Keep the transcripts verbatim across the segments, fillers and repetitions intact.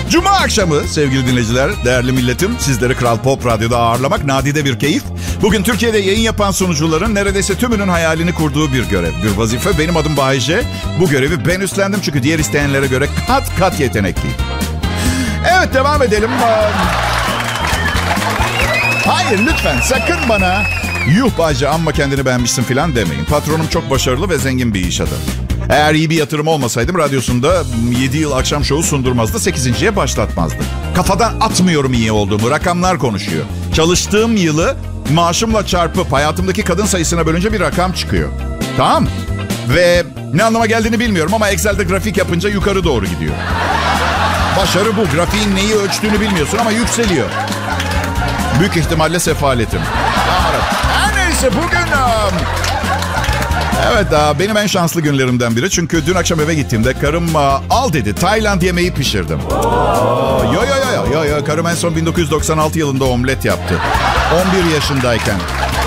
Cuma akşamı sevgili dinleyiciler, değerli milletim, sizleri Kral Pop Radyo'da ağırlamak nadide bir keyif. Bugün Türkiye'de yayın yapan sunucuların neredeyse tümünün hayalini kurduğu bir görev, bir vazife. Benim adım Bayece. Bu görevi ben üstlendim çünkü diğer isteyenlere göre kat kat yetenekliyim. Evet, devam edelim. Hayır, lütfen sakın bana yuh Bayce amma kendini beğenmişsin falan demeyin. Patronum çok başarılı ve zengin bir iş adamı. Eğer iyi bir yatırım olmasaydım radyosunda yedi yıl akşam şovu sundurmazdı, sekizinciye başlatmazdı. Kafadan atmıyorum iyi olduğumu, rakamlar konuşuyor. Çalıştığım yılı maaşımla çarpıp hayatımdaki kadın sayısına bölünce bir rakam çıkıyor. Tamam. Ve ne anlama geldiğini bilmiyorum ama Excel'de grafik yapınca yukarı doğru gidiyor. Başarı bu. Grafiğin neyi ölçtüğünü bilmiyorsun ama yükseliyor. Büyük ihtimalle sefaletim. Her neyse bugün... Evet, benim en şanslı günlerimden biri. Çünkü dün akşam eve gittiğimde karım al dedi. Tayland yemeği pişirdim. Yo yo yo yo yo. Karım en son bin dokuz yüz doksan altı yılında omlet yaptı. on bir yaşındayken.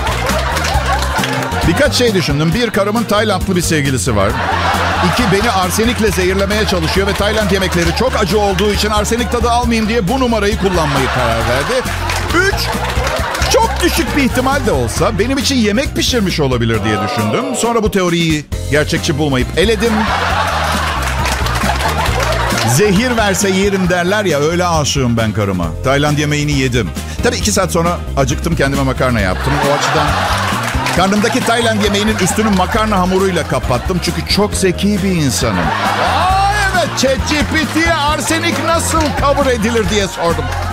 Birkaç şey düşündüm. Bir, karımın Taylandlı bir sevgilisi var. İki, beni arsenikle zehirlemeye çalışıyor ve Tayland yemekleri çok acı olduğu için arsenik tadı almayayım diye bu numarayı kullanmayı karar verdi. Üç, çok düşük bir ihtimal de olsa benim için yemek pişirmiş olabilir diye düşündüm. Sonra bu teoriyi gerçekçi bulmayıp eledim. Zehir verse yerim derler ya, öyle aşığım ben karıma. Tayland yemeğini yedim. Tabii iki saat sonra acıktım, kendime makarna yaptım. O açıdan karnımdaki Tayland yemeğinin üstünü makarna hamuruyla kapattım. Çünkü çok zeki bir insanım. Aa evet, ChatGPT'ye arsenik nasıl kabul edilir diye sordum.